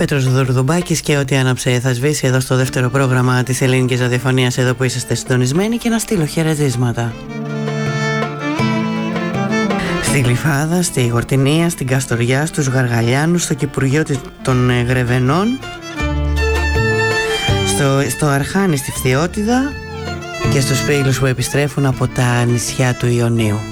Πέτρος Δουρδουμπάκης και ό,τι άναψε θα σβήσει εδώ στο δεύτερο πρόγραμμα της ελληνικής ραδιοφωνίας, εδώ που είσαστε συντονισμένοι, και να στείλω χαιρετίσματα στη Γλυφάδα, στη Γορτινία, στην Καστοριά, στους Γαργαλιάνους, στο Κυπουργείο των Γρεβενών, στο Αρχάνη στη Φθιώτιδα και στους φίλους που επιστρέφουν από τα νησιά του Ιωνίου.